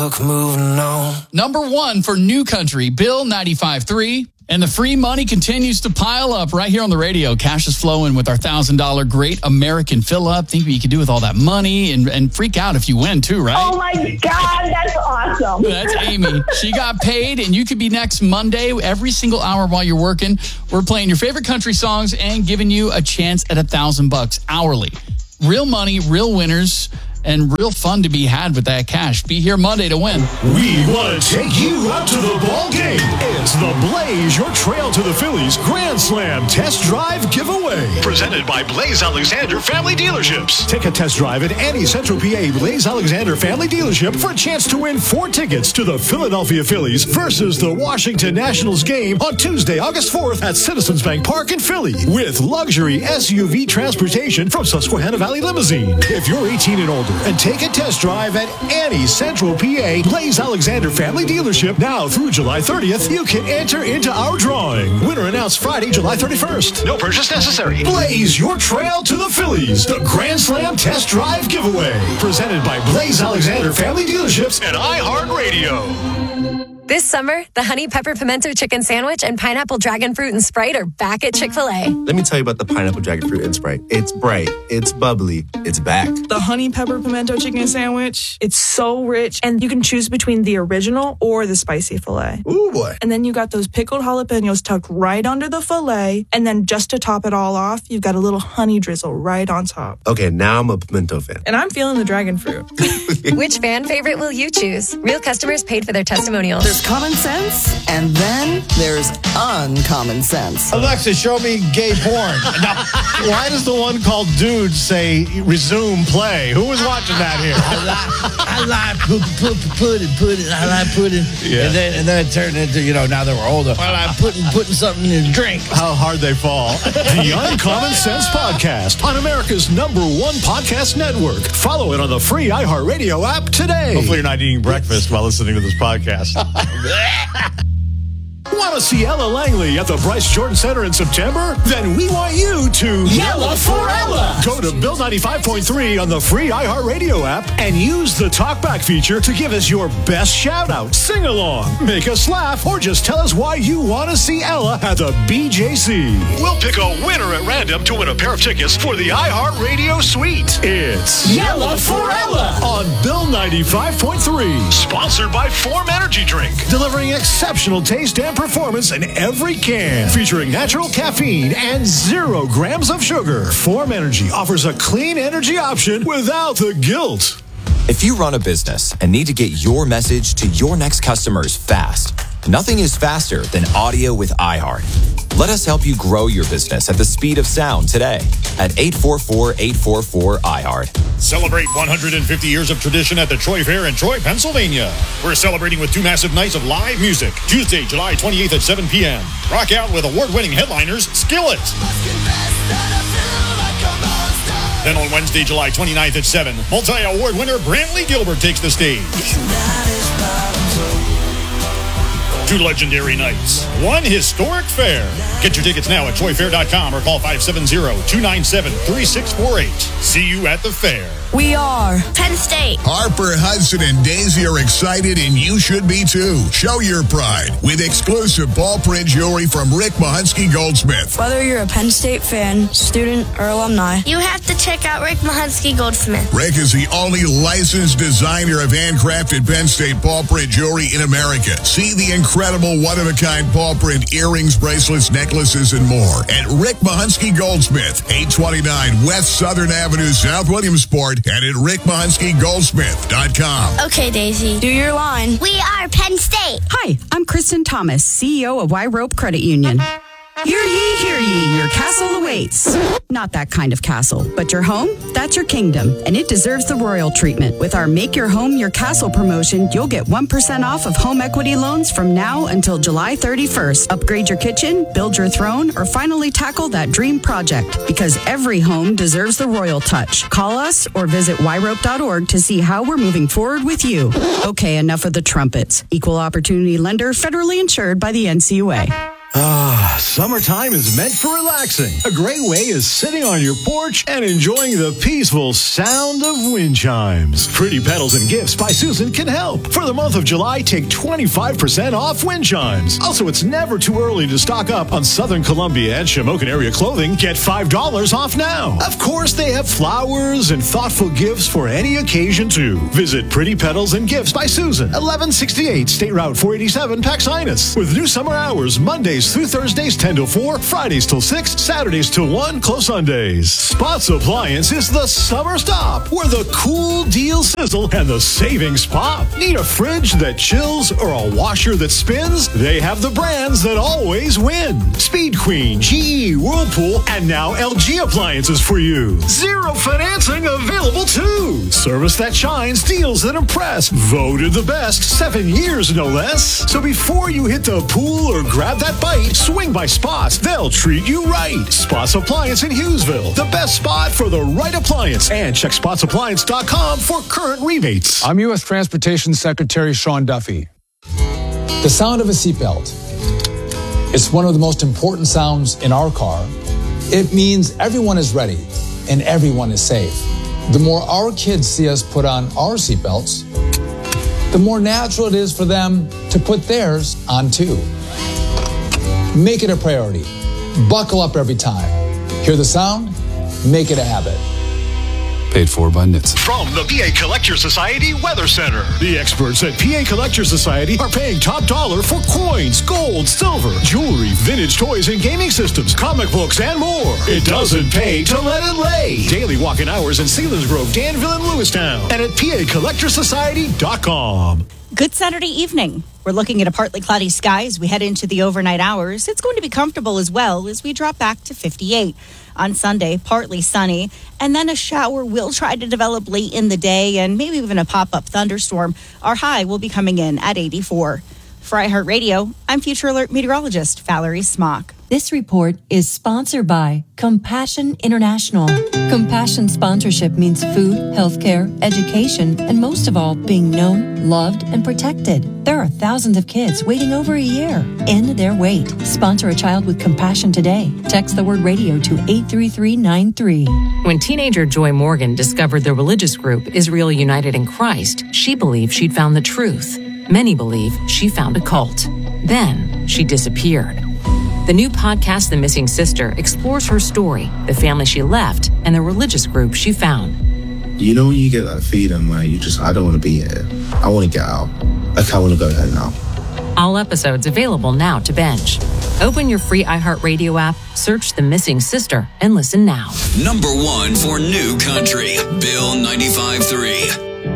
book, moving on. Number 1 for New Country, Bill 95.3. And the free money continues to pile up right here on the radio. Cash is flowing with our $1,000 Great American Fill-Up. Think what you could do with all that money and freak out if you win too, right? Oh my God, that's awesome. That's Amy. She got paid, and you could be next Monday every single hour while you're working. We're playing your favorite country songs and giving you a chance at $1,000 hourly. Real money, real winners, and real fun to be had with that cash. Be here Monday to win. We want to take you out to the ball game. It's the Blaze Your Trail to the Phillies Grand Slam Test Drive Giveaway. Presented by Blaze Alexander Family Dealerships. Take a test drive at any Central PA Blaze Alexander Family Dealership for a chance to win 4 tickets to the Philadelphia Phillies versus the Washington Nationals game on Tuesday, August 4th at Citizens Bank Park in Philly with luxury SUV transportation from Susquehanna Valley Limousine. If you're 18 and older, and take a test drive at any Central PA Blaze Alexander Family Dealership now through July 30th. You can enter into our drawing. Winner announced Friday, July 31st. No purchase necessary. Blaze your trail to the Phillies. The Grand Slam Test Drive Giveaway. Presented by Blaze Alexander Family Dealerships and iHeartRadio. This summer, the Honey Pepper Pimento Chicken Sandwich and Pineapple Dragon Fruit and Sprite are back at Chick-fil-A. Let me tell you about the Pineapple Dragon Fruit and Sprite. It's bright, it's bubbly, it's back. The Honey Pepper Pimento Chicken Sandwich, it's so rich, and you can choose between the original or the spicy filet. Ooh, boy. And then you got those pickled jalapenos tucked right under the filet, and then just to top it all off, you've got a little honey drizzle right on top. Okay, now I'm a pimento fan. And I'm feeling the dragon fruit. Which fan favorite will you choose? Real customers paid for their testimonials. There's common sense, and then there's uncommon sense. Alexa, show me gay porn. Now, why does the one called Dudes say resume play? Who was watching that here? I like pudding. I like pudding. Yeah. And then it turned into, now that we're older, I like putting something in a drink. How hard they fall. The Uncommon Sense Podcast on America's #1 podcast network. Follow it on the free iHeartRadio app today. Hopefully you're not eating breakfast while listening to this podcast. Want to see Ella Langley at the Bryce Jordan Center in September? Then we want you to Yella for Ella. Go to Bill 95.3 on the free iHeartRadio app and use the talkback feature to give us your best shout out, sing along, make us laugh, or just tell us why you want to see Ella at the BJC. We'll pick a winner at random to win a pair of tickets for the iHeartRadio suite. It's Yella for Ella on Bill 95.3. Sponsored by Form Energy Drink, delivering exceptional taste and performance in every can, featuring natural caffeine and 0 grams of sugar. Form Energy offers a clean energy option without the guilt. If you run a business and need to get your message to your next customers fast, nothing is faster than audio with iHeart. Let us help you grow your business at the speed of sound today at 844-844-iHeart. Celebrate 150 years of tradition at the Troy Fair in Troy, Pennsylvania. We're celebrating with 2 massive nights of live music. Tuesday, July 28th at 7 p.m. Rock out with award-winning headliners Skillet. Then on Wednesday, July 29th at 7, multi-award winner Brantley Gilbert takes the stage. 2 legendary nights, 1 historic fair. Get your tickets now at troyfair.com or call 570-297-3648. See you at the fair. We are Penn State. Harper, Hudson, and Daisy are excited, and you should be too. Show your pride with exclusive ball print jewelry from Rick Mahunsky Goldsmith. Whether you're a Penn State fan, student, or alumni, you have to check out Rick Mahunsky Goldsmith. Rick is the only licensed designer of handcrafted Penn State ball print jewelry in America. See the incredible one-of-a-kind ball print earrings, bracelets, necklaces, and more at Rick Mahunsky Goldsmith, 829 West Southern Avenue, South Williamsport, and at rickmahunsky.goldsmith.com. Okay, Daisy. Do your line. We are Penn State. Hi, I'm Kristen Thomas, CEO of Y Rope Credit Union. Hear ye, your castle awaits. Not that kind of castle, but your home, that's your kingdom, and it deserves the royal treatment. With our Make Your Home Your Castle promotion, you'll get 1% off of home equity loans from now until July 31st. Upgrade your kitchen, build your throne, or finally tackle that dream project, because every home deserves the royal touch. Call us or visit yrope.org to see how we're moving forward with you. Okay, enough of the trumpets. Equal opportunity lender, federally insured by the NCUA. Summertime is meant for relaxing. A great way is sitting on your porch and enjoying the peaceful sound of wind chimes. Pretty Petals and Gifts by Susan can help. For the month of July, take 25% off wind chimes. Also, it's never too early to stock up on Southern Columbia and Shamokin area clothing. Get $5 off now. Of course, they have flowers and thoughtful gifts for any occasion, too. Visit Pretty Petals and Gifts by Susan, 1168 State Route 487, Paxinas. With new summer hours, Mondays through Thursdays 10 to 4, Fridays till 6, Saturdays till 1, close Sundays. Spots Appliance is the summer stop where the cool deals sizzle and the savings pop. Need a fridge that chills or a washer that spins? They have the brands that always win. Speed Queen, GE, Whirlpool, and now LG Appliances for you. Zero financing available too. Service that shines, deals that impress. Voted the best 7 years, no less. So before you hit the pool or grab that bite, swing by Spots. They'll treat you right. Spots Appliance in Hughesville. The best spot for the right appliance. And check spotsappliance.com for current rebates. I'm U.S. Transportation Secretary Sean Duffy. The sound of a seatbelt. It's one of the most important sounds in our car. It means everyone is ready and everyone is safe. The more our kids see us put on our seatbelts, the more natural it is for them to put theirs on too. Make it a priority. Buckle up every time. Hear the sound? Make it a habit. Paid for by NHTSA. From the PA Collector Society Weather Center. The experts at PA Collector Society are paying top dollar for coins, gold, silver, jewelry, vintage toys and gaming systems, comic books, and more. It doesn't pay to let it lay. Daily walk-in hours in Selinsgrove, Danville, and Lewistown. And at PACollectorsociety.com. Good Saturday evening. We're looking at a partly cloudy sky as we head into the overnight hours. It's going to be comfortable as well as we drop back to 58. On Sunday, partly sunny, and then a shower will try to develop late in the day and maybe even a pop-up thunderstorm. Our high will be coming in at 84. For iHeartRadio, I'm Future Alert meteorologist Valerie Smock. This report is sponsored by Compassion International. Compassion sponsorship means food, healthcare, education, and most of all, being known, loved, and protected. There are thousands of kids waiting over a year. End their wait. Sponsor a child with compassion today. Text the word radio to 83393. When teenager Joy Morgan discovered the religious group Israel United in Christ, she believed she'd found the truth. Many believe she found a cult. Then she disappeared. The new podcast, The Missing Sister, explores her story, the family she left, and the religious group she found. You know when you get that feeling where I don't want to be here. I want to get out. Like, I want to go home now. All episodes available now to binge. Open your free iHeartRadio app, search The Missing Sister, and listen now. Number 1 for new country, Bill 95.3.